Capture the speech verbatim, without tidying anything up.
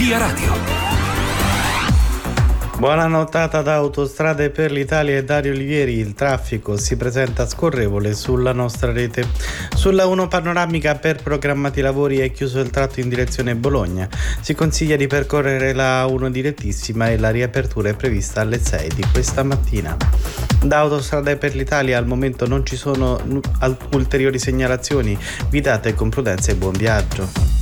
Via Radio. Buona nottata da Autostrade per l'Italia e Dario Olivieri. Il traffico si presenta scorrevole sulla nostra rete. Sulla uno panoramica per programmati lavori è chiuso il tratto in direzione Bologna. Si consiglia di percorrere la A uno direttissima e la riapertura è prevista alle sei di questa mattina. Da Autostrade per l'Italia al momento non ci sono ulteriori segnalazioni. Guidate con prudenza e buon viaggio.